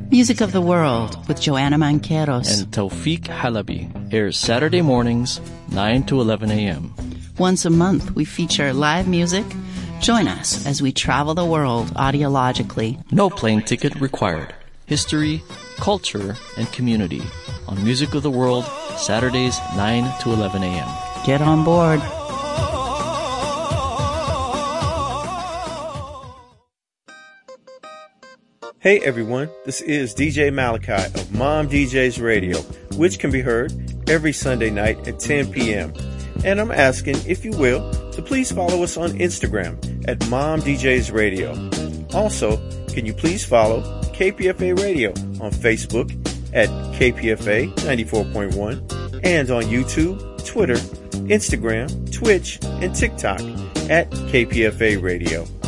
Music of the World with Joanna Manqueros and Tawfiq Halabi airs Saturday mornings, 9 to 11 a.m. Once a month, we feature live music. Join us as we travel the world audiologically. No plane ticket required. History, culture, and community on Music of the World, Saturdays, 9 to 11 a.m. Get on board. Hey everyone, this is DJ Malachi of Mom DJs Radio, which can be heard every Sunday night at 10 p.m. And I'm asking, if you will, to please follow us on Instagram at Mom DJs Radio. Also, can you please follow KPFA Radio on Facebook at KPFA 94.1 and on YouTube, Twitter, Instagram, Twitch, and TikTok at KPFA Radio.